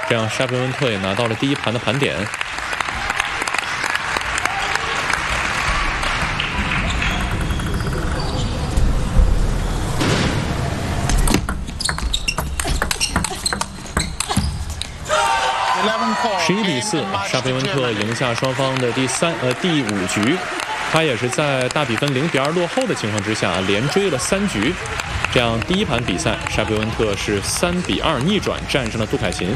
这样沙菲温特也拿到了第一盘的盘点。11-4，沙菲温特赢下双方的第5局。他也是在大比分0-2落后的情况之下，连追了3局。这样第一盘比赛，沙菲温特是3-2逆转战胜了杜凯琴。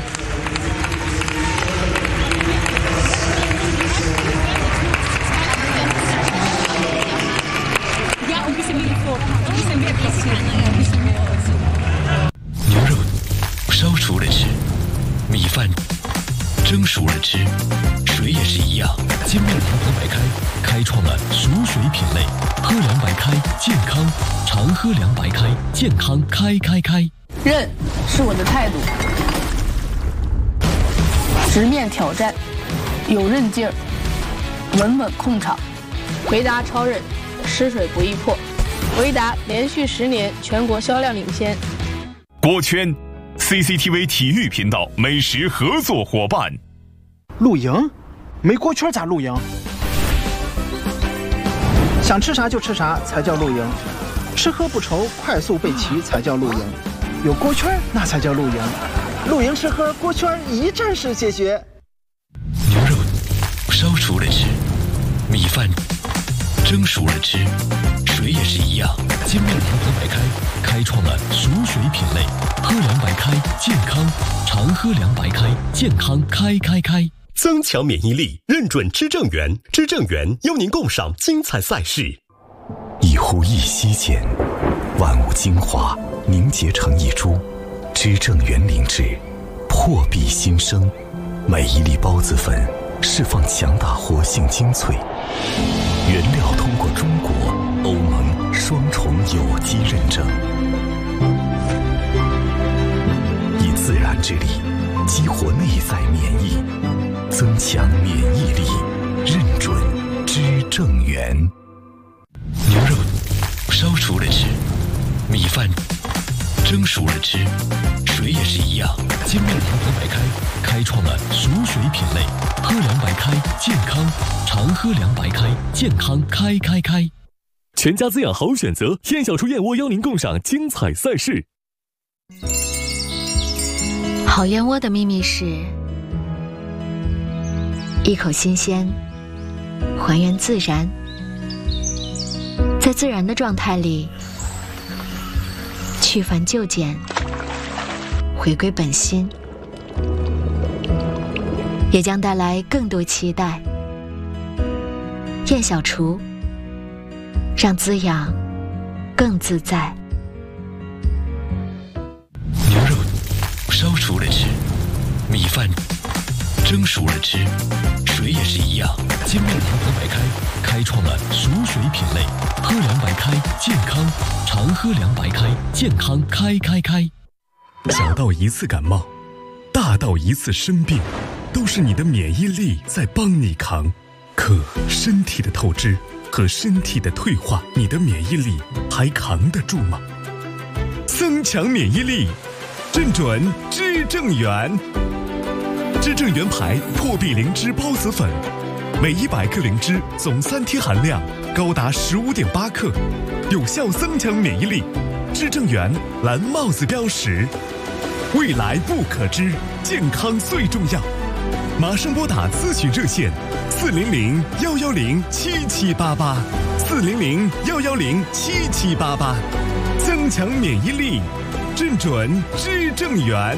牛肉烧熟了吃，米饭蒸熟了吃，水也是一样。煎面糖和白开开创了熟水品类，喝凉白开健康，常喝凉白开健康开。 韧是我的态度，直面挑战，有韧劲儿，稳控场。回答超韧，吃水不易破。回答连续10年全国销量领先。 锅圈 CCTV 体育频道美食合作伙伴。 露营？没锅圈咋露营？想吃啥就吃啥才叫露营，吃喝不愁，快速备齐才叫露营，有锅圈那才叫露营。露营吃喝锅圈一站式解决。 牛肉烧熟了吃，米饭蒸熟了吃，水也是一样。煎面糖和白开开创了熟水品类，喝凉白开健康，常喝凉白开健康开。 增强免疫力，认准知正源，知正源邀您共赏精彩赛事。 一呼一吸间，万物精华凝结成一株，知正源灵芝破壁新生，每一粒孢子粉释放强大活性精粹，原料通过中国、欧盟双重有机认证，以自然之力激活内在免疫，增强免疫力，认准知正源。 牛肉烧熟了吃，米饭蒸熟了吃，水也是一样。煎面糖和白开开创了熟水品类，喝凉白开健康，常喝凉白开健康开。 全家滋养好选择，燕小厨燕窝邀您共赏精彩赛事。 好燕窝的秘密是一口新鲜，还原自然，在自然的状态里去繁就简，回归本心，也将带来更多期待。燕小厨，让滋养更自在。 牛肉烧熟了吃，米饭蒸熟了吃，水也是一样。煎面糖和白开开创了熟水品类，喝凉白开健康，常喝凉白开健康开。 小到一次感冒，大到一次生病，都是你的免疫力在帮你扛。可身体的透支和身体的退化，你的免疫力还扛得住吗？增强免疫力，认准知正源。知正源牌破壁灵芝孢子粉，每100克灵芝总3天含量高达15.8克，有效增强免疫力。知正源蓝帽子标识，未来不可知，健康最重要。马上拨打咨询热线400-110-7788，400-110-7788，增强免疫力，认准知正源。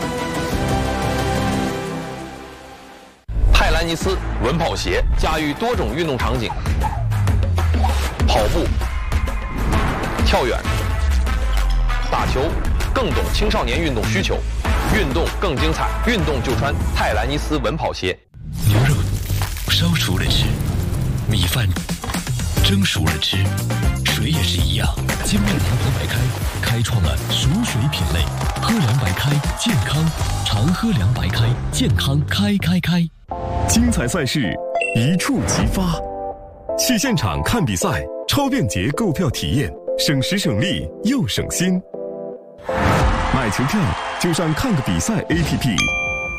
泰兰尼斯稳跑鞋驾驭多种运动场景，跑步、跳远、打球，更懂青少年运动需求，运动更精彩，运动就穿泰兰尼斯稳跑鞋。 牛肉烧熟了吃，米饭蒸熟了吃，水也是一样。煎面糖和白开开创了熟水品类，喝凉白开健康，常喝凉白开健康开。 精彩赛事一触即发，去现场看比赛，超便捷购票体验，省时省力又省心。买球票就上看个比赛 APP。